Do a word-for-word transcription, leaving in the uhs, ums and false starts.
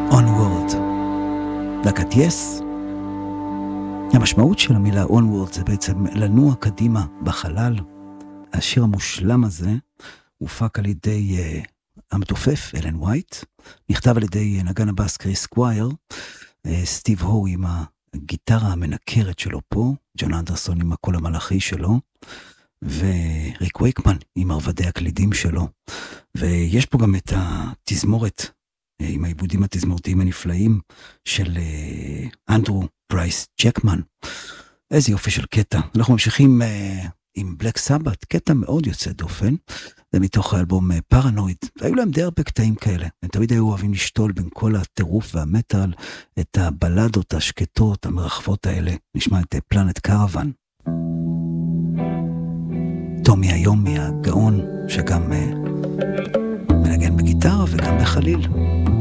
Onward. להקת יס. המשמעות של המילה Onward זה בעצם לנוע קדימה בחלל. השיר המושלם הזה הופק על ידי uh, המתופף אלן ווייט, נכתב על ידי נגן הבאס קריס קווייר, uh, סטיב הו עם הגיטרה המנקרת שלו פה, ג'ון אנדרסון עם הקול המלאכי שלו, וריק וייקמן עם הרבדי הקלידים שלו. ויש פה גם את התזמורת עם העיבודים התזמורתיים הנפלאים של אנדרו ברייס ג'קמן. איזה יופי של קטע. אנחנו ממשיכים עם בלק סבת, קטע מאוד יוצא דופן, זה מתוך האלבום פרנויד. והיו להם די הרבה קטעים כאלה, הם תמיד היו אוהבים לשתול בין כל הטירוף והמטל, את הבלדות השקטות המרחבות האלה. נשמע את פלנט קרוון. טומי היומי הגאון, שגם מנגן בגיטרה וגם בחליל.